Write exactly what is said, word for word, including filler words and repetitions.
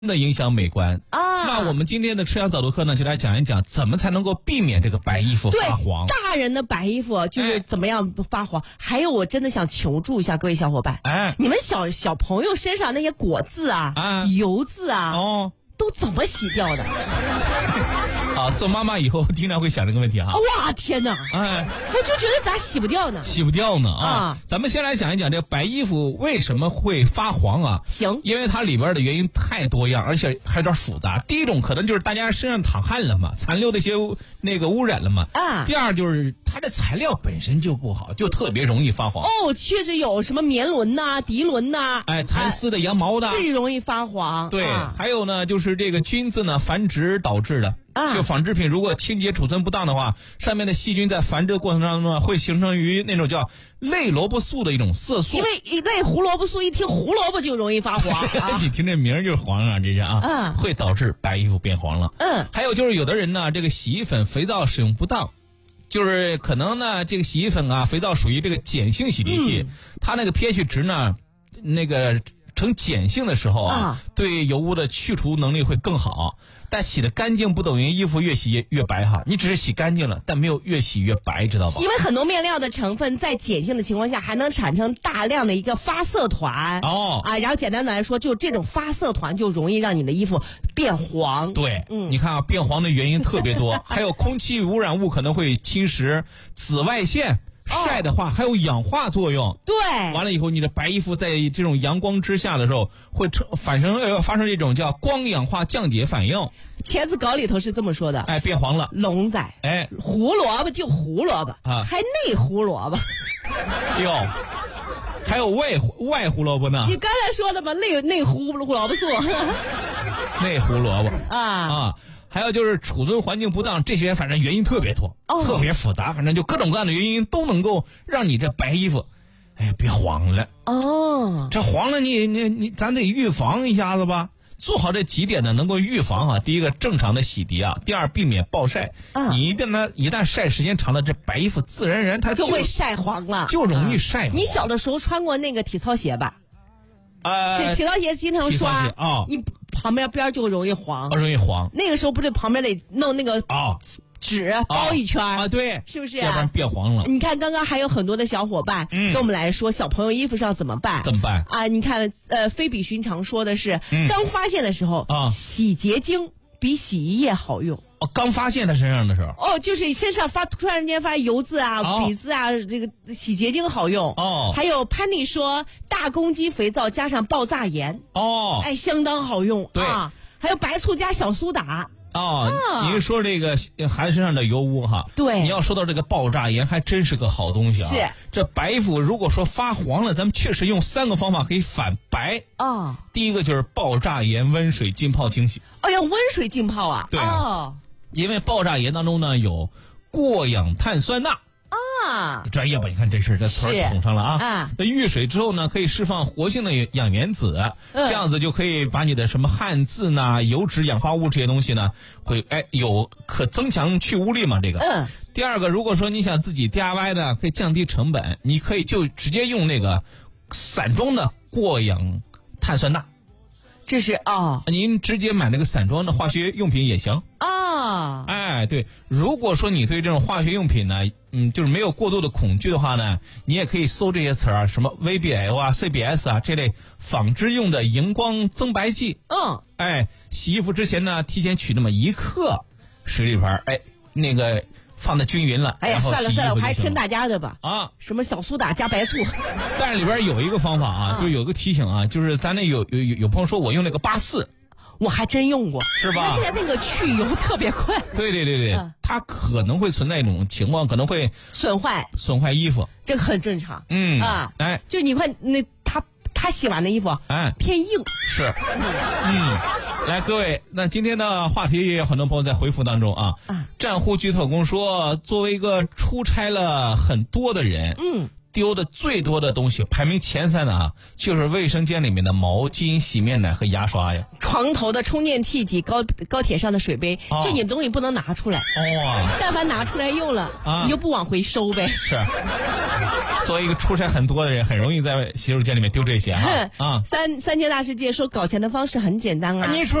的影响美观啊。 那我们今天的吃羊早读课呢，就来讲一讲怎么才能够避免这个白衣服发黄。 大人的白衣服就是怎么样不发黄。哎、还有，我真的想求助一下各位小伙伴， 哎， 你们小小朋友身上那些果渍啊、 啊油渍啊， 哦， 都怎么洗掉的？ 啊，做妈妈以后经常会想这个问题啊！ 哇，天哪！ 哎， 我就觉得咋洗不掉呢？ 洗不掉呢啊！ 啊咱们先来讲一讲这个白衣服为什么会发黄啊？ 行， 因为它里边的原因太多样，而且还有点复杂。第一种可能就是大家身上淌汗了嘛，残留的一些那个污染了嘛。 啊。 第二就是它的材料本身就不好，就特别容易发黄。 哦，确实有什么棉纶呐、涤纶呐， 哎，蚕丝的、羊毛的， 最容易发黄。 对， 啊、 还有呢，就是这个菌子呢繁殖导致的。 啊， 就纺织品如果清洁储存不当的话，上面的细菌在繁殖的过程当中呢，会形成于那种叫类萝卜素的一种色素。 因为一类胡萝卜素，一听胡萝卜就容易发黄。啊、 你听这名儿就是黄啊，这是啊， 嗯， 会导致白衣服变黄了。 嗯， 还有就是有的人呢，这个洗衣粉、肥皂使用不当，就是可能呢，这个洗衣粉啊、肥皂属于这个碱性洗涤剂，嗯、它那个 pH 值呢，那个呈碱性的时候啊， 啊对油污的去除能力会更好。但洗得干净不等于衣服越洗越越白哈，你只是洗干净了，但没有越洗越白，知道吧？ 因为很多面料的成分在碱性的情况下，还能产生大量的一个发色团哦啊，然后简单的来说，就这种发色团就容易让你的衣服变黄。 对， 嗯， 你看啊，变黄的原因特别多，还有空气污染物可能会侵蚀，紫外线。晒的话、哦、还有氧化作用， 对， 完了以后你的白衣服在这种阳光之下的时候会反生呃发生这种叫光氧化降解反应。 茄子稿里头是这么说的， 哎，变黄了。 龙仔， 哎， 胡萝卜就胡萝卜啊， 还内胡萝卜。 哟，还有外外胡萝卜呢？ 你刚才说的吧，内内胡胡萝卜素。 内胡萝卜啊啊。还有就是储存环境不当，这些反正原因特别多， 哦、 特别复杂，反正就各种各样的原因都能够让你这白衣服，哎，别黄了。 哦， 这黄了你你你，咱得预防一下子吧。做好这几点呢，能够预防啊。第一个，正常的洗涤啊；第二，避免暴晒。 啊、 你一旦呢，一旦晒时间长了，这白衣服自然而然它就会晒黄了， 就容易晒黄。 啊、你小的时候穿过那个体操鞋吧？ 呃， 是体操鞋经常刷啊、哦， 你旁边边就容易黄， 哦，容易黄。 那个时候不是旁边得弄那个哦纸包一圈啊、哦，对， 是不是、啊？ 要不然变黄了。 你看刚刚还有很多的小伙伴跟我们来说，嗯、小朋友衣服上怎么办？ 怎么办啊？你看，呃，非比寻常说的是， 嗯、 刚发现的时候啊， 洗洁精比洗衣液好用。 哦，刚发现他身上的时候， 哦，就是身上发突然间发油渍啊、 哦、 笔渍啊，这个洗洁精好用。 哦， 还有潘妮说，大公鸡肥皂加上爆炸盐， 哦， 哎，相当好用。 对， 啊、还有白醋加小苏打。 哦，啊、你说这个孩子身上的油污哈， 对， 你要说到这个爆炸盐，还真是个好东西啊。 是， 这白衣服如果说发黄了，咱们确实用三个方法可以反白。 哦， 第一个就是爆炸盐温水浸泡清洗。 哦，要温水浸泡啊？ 对啊。 哦， 因为爆炸盐当中呢有过氧碳酸钠。 啊， 专业吧？你看这事，这词儿捅上了啊！ 啊， 那遇水之后呢，可以释放活性的氧原子， 嗯、 这样子就可以把你的什么汗渍呐、油脂、氧化物这些东西呢，会哎有可增强去污力嘛？这个。 嗯。 第二个，如果说你想自己 D I Y 呢，可以降低成本，你可以就直接用那个散装的过氧碳酸钠。 这是哦， 您直接买那个散装的化学用品也行啊。 哎，对，如果说你对这种化学用品呢，嗯，就是没有过度的恐惧的话呢，你也可以搜这些词儿啊，什么 V B L 啊、C B S 啊这类纺织用的荧光增白剂。 嗯， 哎，洗衣服之前呢，提前取那么一克水里边，哎，那个放的均匀了。 哎呀，算了算了，我还是听大家的吧。 啊， 什么小苏打加白醋。 但是里边有一个方法啊，就有个提醒啊，就是咱那有有有有朋友说我用那个八四， 我还真用过， 是吧？ 而且那个去油特别快。 对对对对， 嗯、 它可能会存在一种情况，可能会损坏损坏衣服， 这个很正常。 嗯啊， 哎， 就你看那他他洗完的衣服， 哎， 偏硬。 是，嗯。来，各位，那今天的话题也有很多朋友在回复当中啊。 啊， 战沪剧特工说，作为一个出差了很多的人， 嗯， 丢的最多的东西，排名前三的啊，就是卫生间里面的毛巾、洗面奶和牙刷呀。 床头的充电器及高高铁上的水杯， 哦、 这点东西不能拿出来。 哇！ 但凡拿出来用了，啊、你就不往回收呗。 是。作为一个出差很多的人，很容易在洗手间里面丢这些哈啊。 三三千大世界说搞钱的方式很简单啊。 你说